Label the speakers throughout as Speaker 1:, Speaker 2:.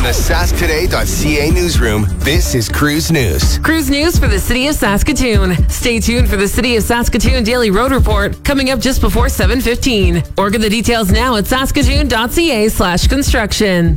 Speaker 1: From the SaskToday.ca newsroom, this is Cruise News.
Speaker 2: Cruise News for the City of Saskatoon. Stay tuned for the City of Saskatoon Daily Road Report coming up just before 7:15. Or get the details now at saskatoon.ca/construction.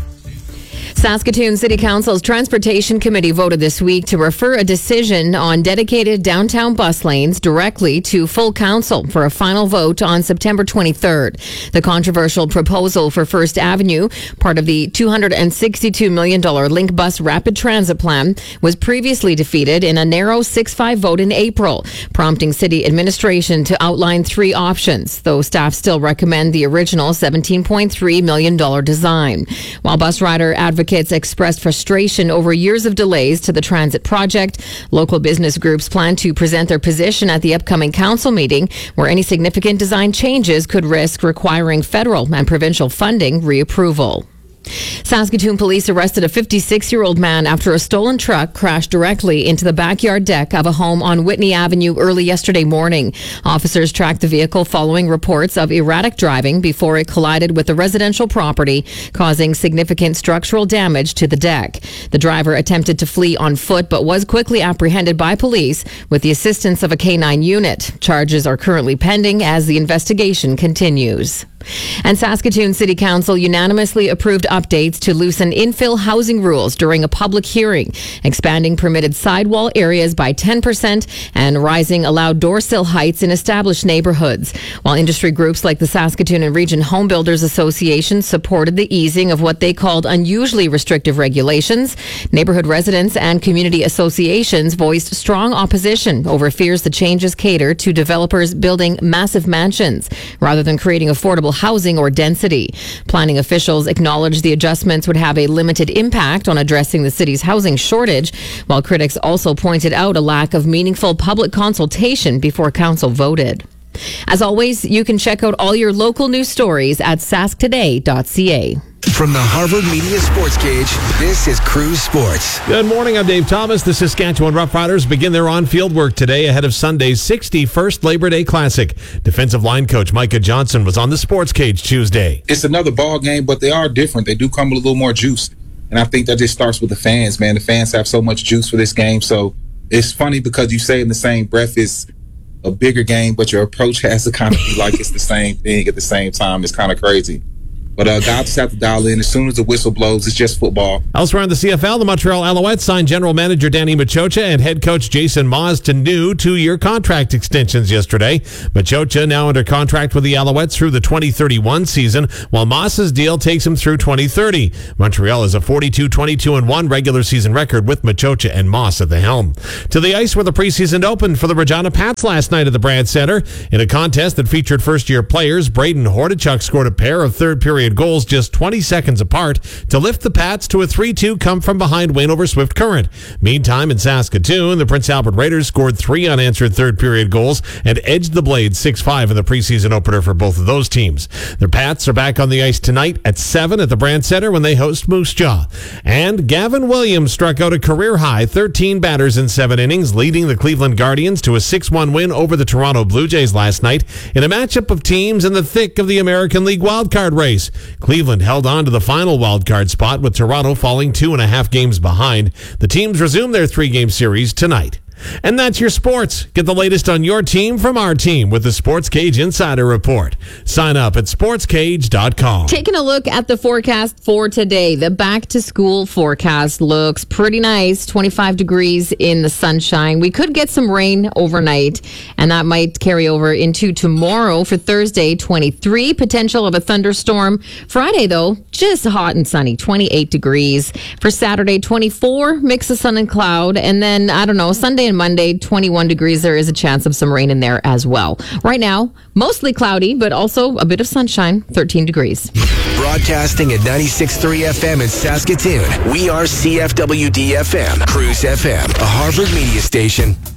Speaker 2: Saskatoon City Council's Transportation Committee voted this week to refer a decision on dedicated downtown bus lanes directly to full council for a final vote on September 23rd. The controversial proposal for First Avenue, part of the $262 million Link Bus Rapid Transit Plan, was previously defeated in a narrow 6-5 vote in April, prompting city administration to outline 3 options, though staff still recommend the original $17.3 million design. While bus rider advocates expressed frustration over years of delays to the transit project, local business groups plan to present their position at the upcoming council meeting, where any significant design changes could risk requiring federal and provincial funding reapproval. Saskatoon police arrested a 56-year-old man after a stolen truck crashed directly into the backyard deck of a home on Whitney Avenue early yesterday morning. Officers tracked the vehicle following reports of erratic driving before it collided with the residential property, causing significant structural damage to the deck. The driver attempted to flee on foot but was quickly apprehended by police with the assistance of a K-9 unit. Charges are currently pending as the investigation continues. And Saskatoon City Council unanimously approved updates to loosen infill housing rules during a public hearing, expanding permitted sidewall areas by 10% and rising allowed door sill heights in established neighborhoods. While industry groups like the Saskatoon and Region Home Builders Association supported the easing of what they called unusually restrictive regulations, neighborhood residents and community associations voiced strong opposition over fears the changes cater to developers building massive mansions rather than creating affordable housing or density. Planning officials acknowledged the adjustments would have a limited impact on addressing the city's housing shortage, while critics also pointed out a lack of meaningful public consultation before council voted. As always, you can check out all your local news stories at sasktoday.ca.
Speaker 1: From the Harvard Media Sports Cage, this is Cruise Sports.
Speaker 3: Good morning, I'm Dave Thomas. The Saskatchewan Roughriders begin their on-field work today ahead of Sunday's 61st Labor Day Classic. Defensive line coach Micah Johnson was on the Sports Cage Tuesday.
Speaker 4: It's another ball game, but they are different. They do come with a little more juice. And I think that just starts with the fans, man. The fans have so much juice for this game. So it's funny because you say in the same breath it's a bigger game, but your approach has to kind of be like it's the same thing at the same time. It's kind of crazy. But guys just have to dial in. As soon as the whistle blows, it's just football.
Speaker 3: Elsewhere in the CFL, the Montreal Alouettes signed general manager Danny Machocha and head coach Jason Maas to new 2-year contract extensions yesterday. Machocha now under contract with the Alouettes through the 2031 season, while Maas's deal takes him through 2030. Montreal has a 42-22-1 regular season record with Machocha and Maas at the helm. To the ice where the preseason opened for the Regina Pats last night at the Brand Center. In a contest that featured first-year players, Braden Hordachuk scored a pair of third-period goals just 20 seconds apart to lift the Pats to a 3-2 come-from-behind win over Swift Current. Meantime, in Saskatoon, the Prince Albert Raiders scored 3 unanswered third-period goals and edged the Blades 6-5 in the preseason opener for both of those teams. The Pats are back on the ice tonight at 7 at the Brand Center when they host Moose Jaw. And Gavin Williams struck out a career-high 13 batters in 7 innings, leading the Cleveland Guardians to a 6-1 win over the Toronto Blue Jays last night in a matchup of teams in the thick of the American League wildcard race. Cleveland held on to the final wildcard spot with Toronto falling 2.5 games behind. The teams resume their 3-game series tonight. And that's your sports. Get the latest on your team from our team with the Sports Cage Insider Report. Sign up at sportscage.com.
Speaker 2: Taking a look at the forecast for today. The back-to-school forecast looks pretty nice. 25 degrees in the sunshine. We could get some rain overnight, and that might carry over into tomorrow. For Thursday, 23. Potential of a thunderstorm. Friday, though, just hot and sunny. 28 degrees. For Saturday, 24. Mix of sun and cloud. And then, Sunday and Monday, 21 degrees. There is a chance of some rain in there as well. Right now, mostly cloudy, but also a bit of sunshine, 13 degrees.
Speaker 1: Broadcasting at 96.3 FM in Saskatoon, we are CFWD FM, Cruise FM, a Harvard Media station.